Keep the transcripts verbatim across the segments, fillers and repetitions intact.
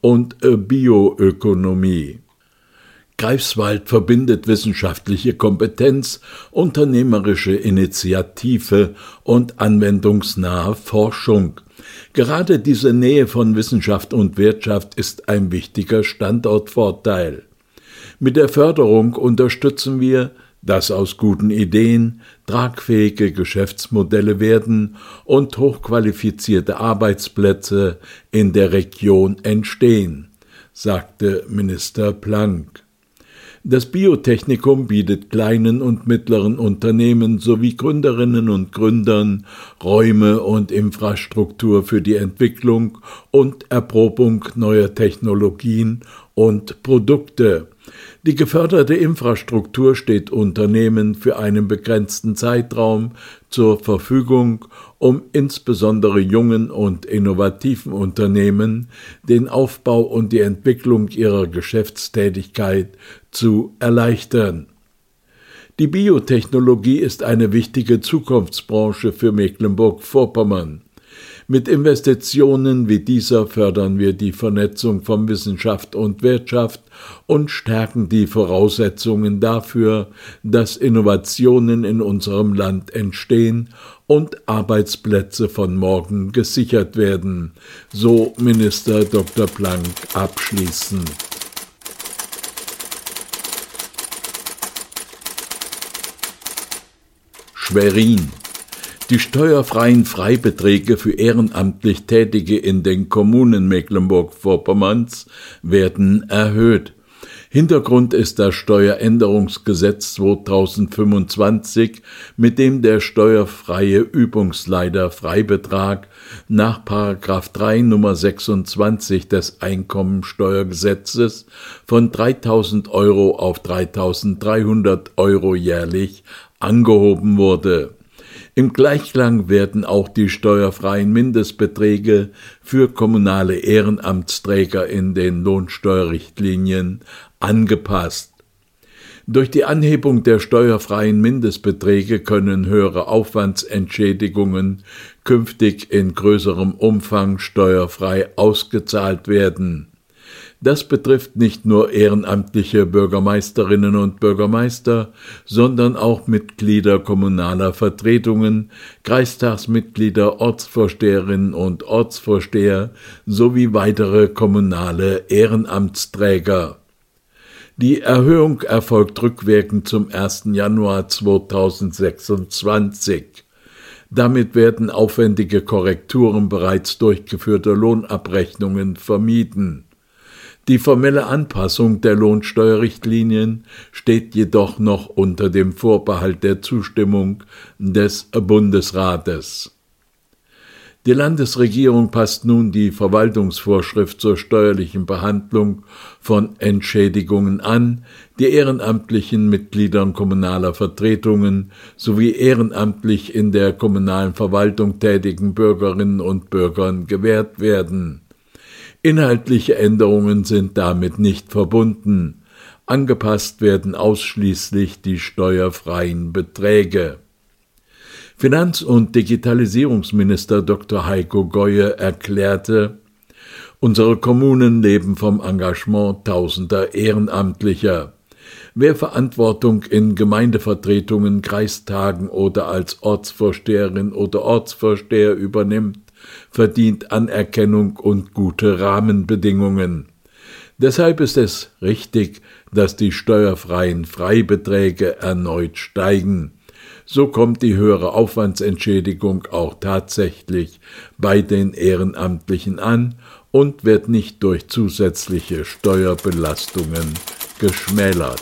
und Bioökonomie. Greifswald verbindet wissenschaftliche Kompetenz, unternehmerische Initiative und anwendungsnahe Forschung. Gerade diese Nähe von Wissenschaft und Wirtschaft ist ein wichtiger Standortvorteil. Mit der Förderung unterstützen wir, dass aus guten Ideen tragfähige Geschäftsmodelle werden und hochqualifizierte Arbeitsplätze in der Region entstehen, sagte Minister Planck. Das Biotechnikum bietet kleinen und mittleren Unternehmen sowie Gründerinnen und Gründern Räume und Infrastruktur für die Entwicklung und Erprobung neuer Technologien und Produkte. Die geförderte Infrastruktur steht Unternehmen für einen begrenzten Zeitraum zur Verfügung, um insbesondere jungen und innovativen Unternehmen den Aufbau und die Entwicklung ihrer Geschäftstätigkeit zu erleichtern. Die Biotechnologie ist eine wichtige Zukunftsbranche für Mecklenburg-Vorpommern. Mit Investitionen wie dieser fördern wir die Vernetzung von Wissenschaft und Wirtschaft und stärken die Voraussetzungen dafür, dass Innovationen in unserem Land entstehen und Arbeitsplätze von morgen gesichert werden, so Minister Doktor Planck abschließend. Schwerin. Die steuerfreien Freibeträge für ehrenamtlich Tätige in den Kommunen Mecklenburg-Vorpommerns werden erhöht. Hintergrund ist das Steueränderungsgesetz zweitausendfünfundzwanzig, mit dem der steuerfreie Übungsleiter-Freibetrag nach Paragraph drei Nummer sechsundzwanzig des Einkommensteuergesetzes von dreitausend Euro auf dreitausenddreihundert Euro jährlich angehoben wurde. Im Gleichklang werden auch die steuerfreien Mindestbeträge für kommunale Ehrenamtsträger in den Lohnsteuerrichtlinien angepasst. Durch die Anhebung der steuerfreien Mindestbeträge können höhere Aufwandsentschädigungen künftig in größerem Umfang steuerfrei ausgezahlt werden. Das betrifft nicht nur ehrenamtliche Bürgermeisterinnen und Bürgermeister, sondern auch Mitglieder kommunaler Vertretungen, Kreistagsmitglieder, Ortsvorsteherinnen und Ortsvorsteher sowie weitere kommunale Ehrenamtsträger. Die Erhöhung erfolgt rückwirkend zum ersten Januar zweitausendsechsundzwanzig. Damit werden aufwendige Korrekturen bereits durchgeführter Lohnabrechnungen vermieden. Die formelle Anpassung der Lohnsteuerrichtlinien steht jedoch noch unter dem Vorbehalt der Zustimmung des Bundesrates. Die Landesregierung passt nun die Verwaltungsvorschrift zur steuerlichen Behandlung von Entschädigungen an, die ehrenamtlichen Mitgliedern kommunaler Vertretungen sowie ehrenamtlich in der kommunalen Verwaltung tätigen Bürgerinnen und Bürgern gewährt werden. Inhaltliche Änderungen sind damit nicht verbunden. Angepasst werden ausschließlich die steuerfreien Beträge. Finanz- und Digitalisierungsminister Doktor Heiko Goye erklärte, unsere Kommunen leben vom Engagement tausender Ehrenamtlicher. Wer Verantwortung in Gemeindevertretungen, Kreistagen oder als Ortsvorsteherin oder Ortsvorsteher übernimmt, verdient Anerkennung und gute Rahmenbedingungen. Deshalb ist es richtig, dass die steuerfreien Freibeträge erneut steigen. So kommt die höhere Aufwandsentschädigung auch tatsächlich bei den Ehrenamtlichen an und wird nicht durch zusätzliche Steuerbelastungen geschmälert.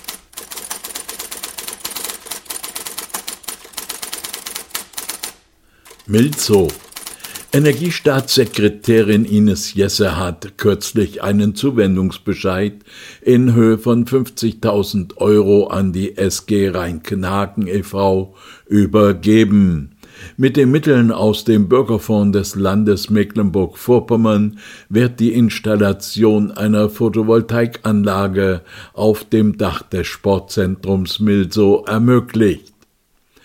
Milzow. Energiestaatssekretärin Ines Jesse hat kürzlich einen Zuwendungsbescheid in Höhe von fünfzigtausend Euro an die S G Rheinkenhagen e V übergeben. Mit den Mitteln aus dem Bürgerfonds des Landes Mecklenburg-Vorpommern wird die Installation einer Photovoltaikanlage auf dem Dach des Sportzentrums Milzow ermöglicht.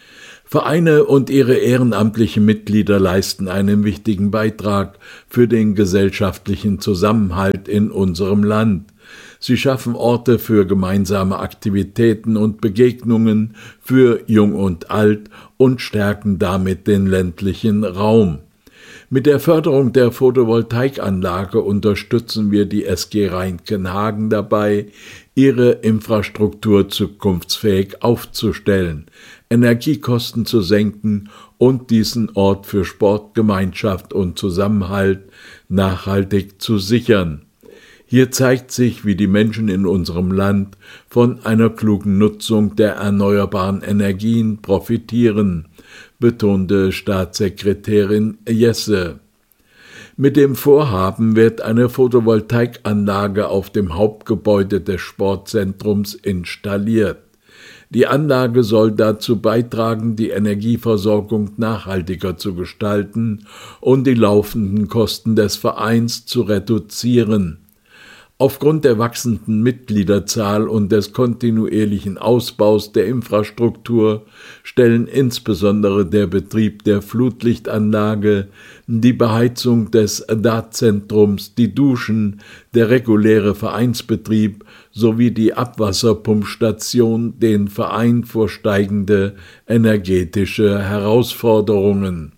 Vereine und ihre ehrenamtlichen Mitglieder leisten einen wichtigen Beitrag für den gesellschaftlichen Zusammenhalt in unserem Land. Sie schaffen Orte für gemeinsame Aktivitäten und Begegnungen für Jung und Alt und stärken damit den ländlichen Raum. Mit der Förderung der Photovoltaikanlage unterstützen wir die S G Rheinkenhagen dabei, ihre Infrastruktur zukunftsfähig aufzustellen, Energiekosten zu senken und diesen Ort für Sport, Gemeinschaft und Zusammenhalt nachhaltig zu sichern. Hier zeigt sich, wie die Menschen in unserem Land von einer klugen Nutzung der erneuerbaren Energien profitieren, betonte Staatssekretärin Jesse. Mit dem Vorhaben wird eine Photovoltaikanlage auf dem Hauptgebäude des Sportzentrums installiert. Die Anlage soll dazu beitragen, die Energieversorgung nachhaltiger zu gestalten und die laufenden Kosten des Vereins zu reduzieren. Aufgrund der wachsenden Mitgliederzahl und des kontinuierlichen Ausbaus der Infrastruktur stellen insbesondere der Betrieb der Flutlichtanlage, die Beheizung des Dartzentrums, die Duschen, der reguläre Vereinsbetrieb sowie die Abwasserpumpstation den Verein vor steigende energetische Herausforderungen.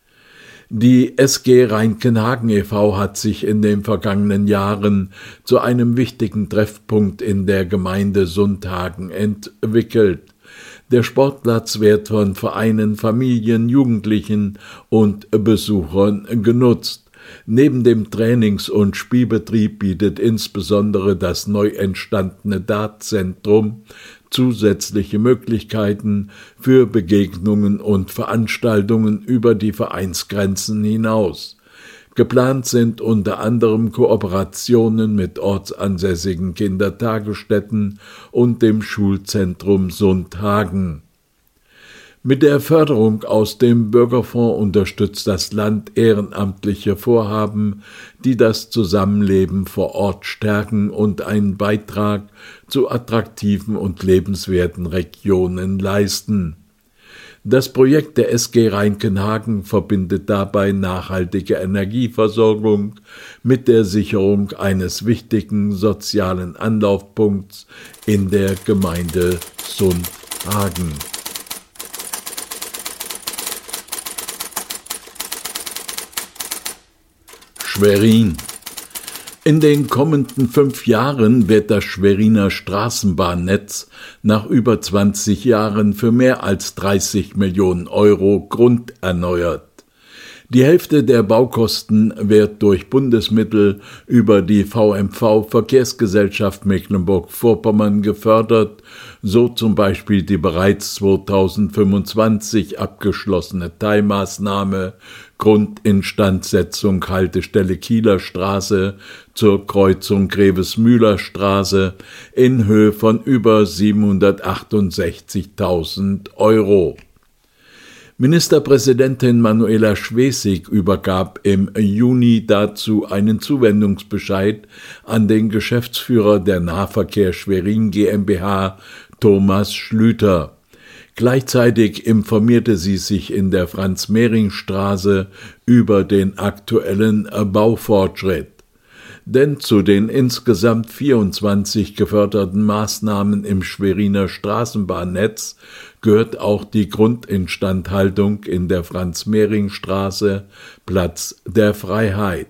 Die S G Rheinkenhagen e V hat sich in den vergangenen Jahren zu einem wichtigen Treffpunkt in der Gemeinde Sundhagen entwickelt. Der Sportplatz wird von Vereinen, Familien, Jugendlichen und Besuchern genutzt. Neben dem Trainings- und Spielbetrieb bietet insbesondere das neu entstandene Dartzentrum zusätzliche Möglichkeiten für Begegnungen und Veranstaltungen über die Vereinsgrenzen hinaus. Geplant sind unter anderem Kooperationen mit ortsansässigen Kindertagesstätten und dem Schulzentrum Sundhagen. Mit der Förderung aus dem Bürgerfonds unterstützt das Land ehrenamtliche Vorhaben, die das Zusammenleben vor Ort stärken und einen Beitrag zu attraktiven und lebenswerten Regionen leisten. Das Projekt der S G Rheinkenhagen verbindet dabei nachhaltige Energieversorgung mit der Sicherung eines wichtigen sozialen Anlaufpunkts in der Gemeinde Sundhagen. Schwerin. In den kommenden fünf Jahren wird das Schweriner Straßenbahnnetz nach über zwanzig Jahren für mehr als dreißig Millionen Euro grunderneuert. Die Hälfte der Baukosten wird durch Bundesmittel über die V M V Verkehrsgesellschaft Mecklenburg-Vorpommern gefördert, so zum Beispiel die bereits zweitausendfünfundzwanzig abgeschlossene Teilmaßnahme Grundinstandsetzung Haltestelle Kieler Straße zur Kreuzung Grevesmühler Straße in Höhe von über siebenhundertachtundsechzigtausend Euro. Ministerpräsidentin Manuela Schwesig übergab im Juni dazu einen Zuwendungsbescheid an den Geschäftsführer der Nahverkehr Schwerin GmbH, Thomas Schlüter. Gleichzeitig informierte sie sich in der Franz-Mehring-Straße über den aktuellen Baufortschritt. Denn zu den insgesamt vierundzwanzig geförderten Maßnahmen im Schweriner Straßenbahnnetz gehört auch die Grundinstandhaltung in der Franz-Mehring-Straße, Platz der Freiheit.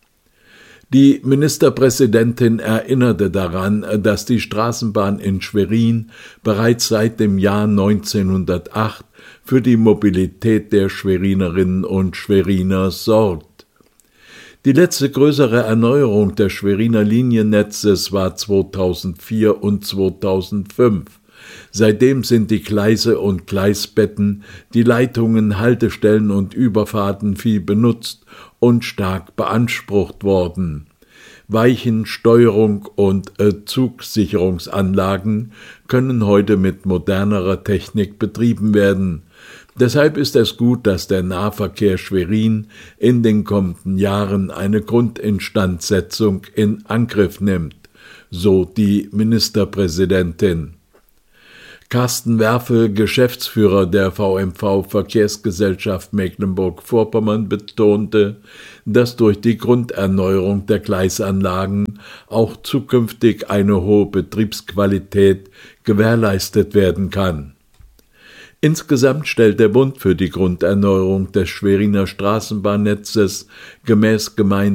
Die Ministerpräsidentin erinnerte daran, dass die Straßenbahn in Schwerin bereits seit dem Jahr neunzehnhundertacht für die Mobilität der Schwerinerinnen und Schweriner sorgt. Die letzte größere Erneuerung des Schweriner Liniennetzes war zweitausendvier und zweitausendfünf. Seitdem sind die Gleise und Gleisbetten, die Leitungen, Haltestellen und Überfahrten viel benutzt und stark beansprucht worden. Weichen-, Steuerung und äh, Zugsicherungsanlagen können heute mit modernerer Technik betrieben werden. Deshalb ist es gut, dass der Nahverkehr Schwerin in den kommenden Jahren eine Grundinstandsetzung in Angriff nimmt, so die Ministerpräsidentin. Carsten Werfel, Geschäftsführer der V M V Verkehrsgesellschaft Mecklenburg-Vorpommern, betonte, dass durch die Grunderneuerung der Gleisanlagen auch zukünftig eine hohe Betriebsqualität gewährleistet werden kann. Insgesamt stellt der Bund für die Grunderneuerung des Schweriner Straßenbahnnetzes gemäß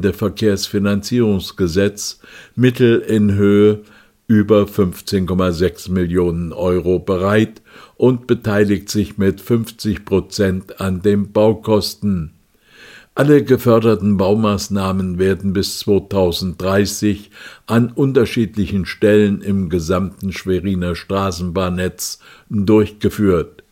Gemeindeverkehrsfinanzierungsgesetz Mittel in Höhe über fünfzehn Komma sechs Millionen Euro bereit und beteiligt sich mit fünfzig Prozent an den Baukosten. Alle geförderten Baumaßnahmen werden bis zweitausenddreißig an unterschiedlichen Stellen im gesamten Schweriner Straßenbahnnetz durchgeführt.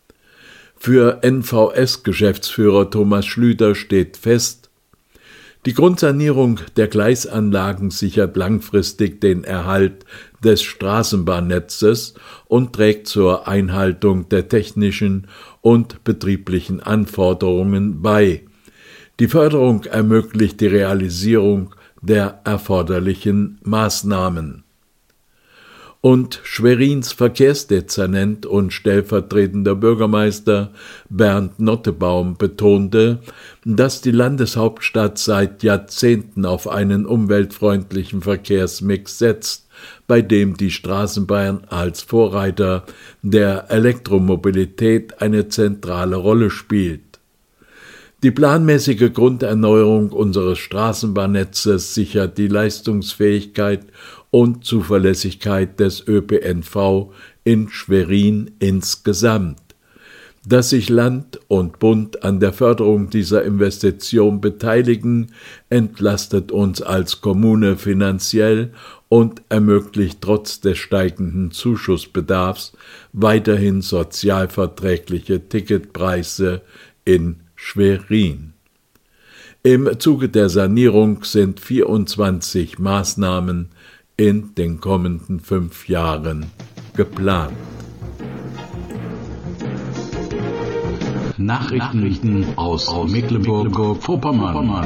Für N V S-Geschäftsführer Thomas Schlüter steht fest: Die Grundsanierung der Gleisanlagen sichert langfristig den Erhalt des Straßenbahnnetzes und trägt zur Einhaltung der technischen und betrieblichen Anforderungen bei. Die Förderung ermöglicht die Realisierung der erforderlichen Maßnahmen. Und Schwerins Verkehrsdezernent und stellvertretender Bürgermeister Bernd Nottebaum betonte, dass die Landeshauptstadt seit Jahrzehnten auf einen umweltfreundlichen Verkehrsmix setzt, bei dem die Straßenbahn als Vorreiter der Elektromobilität eine zentrale Rolle spielt. Die planmäßige Grunderneuerung unseres Straßenbahnnetzes sichert die Leistungsfähigkeit und Zuverlässigkeit des Ö P N V in Schwerin insgesamt. Dass sich Land und Bund an der Förderung dieser Investition beteiligen, entlastet uns als Kommune finanziell und ermöglicht trotz des steigenden Zuschussbedarfs weiterhin sozialverträgliche Ticketpreise in Schwerin. Im Zuge der Sanierung sind vierundzwanzig Maßnahmen in den kommenden fünf Jahren geplant. Nachrichten aus, aus Mecklenburg-Vorpommern.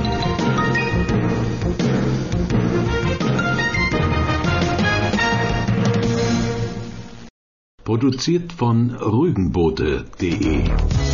Produziert von Rügenboote punkt de